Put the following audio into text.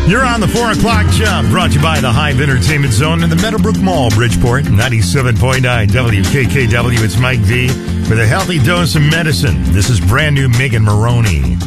You're on the 4 o'clock jump, brought to you by the Hive Entertainment Zone in the Meadowbrook Mall, Bridgeport, 97.9 WKKW. It's Mike V with a healthy dose of medicine. This is brand new Megan Maroney.